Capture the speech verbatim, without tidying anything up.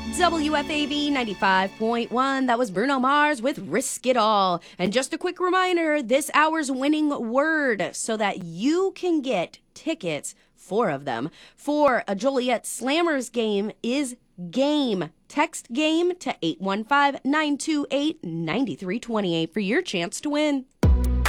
W F A V ninety-five point one. That was Bruno Mars with Risk It All. And just a quick reminder, this hour's winning word so that you can get tickets, four of them, for a Joliet Slammers game is game. Text game to eight one five, nine two eight, nine three two eight for your chance to win.